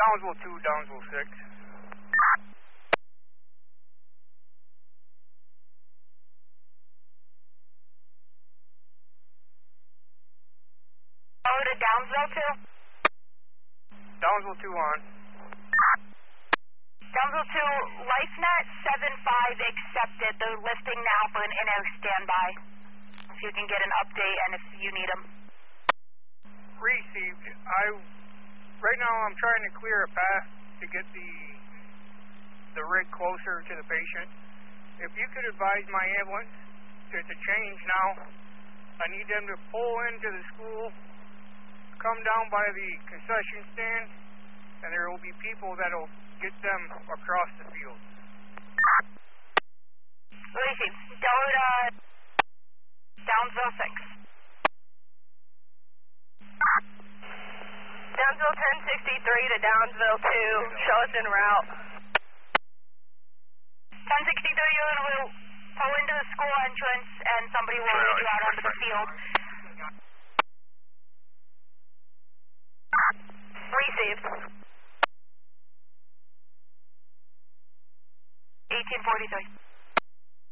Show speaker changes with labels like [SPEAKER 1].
[SPEAKER 1] Downsville 2, Downsville 6.
[SPEAKER 2] Oh, to Downsville 2?
[SPEAKER 1] Downsville 2 on.
[SPEAKER 2] Downsville 2, LifeNet 75 accepted. They're listing now for an NO standby. If you can get an update and if you need them.
[SPEAKER 1] Received. Right now I'm trying to clear a path to get the rig closer to the patient. If you could advise my ambulance to change now, I need them to pull into the school, come down by the concession stand, and there will be people that will get them across the field.
[SPEAKER 2] Received. Downsville 6.
[SPEAKER 3] Downsville 1063 to Downsville 2. Show us en route.
[SPEAKER 2] 1063, you will pull into the school entrance and somebody will lead you out onto the field.
[SPEAKER 3] Received.
[SPEAKER 2] 1843.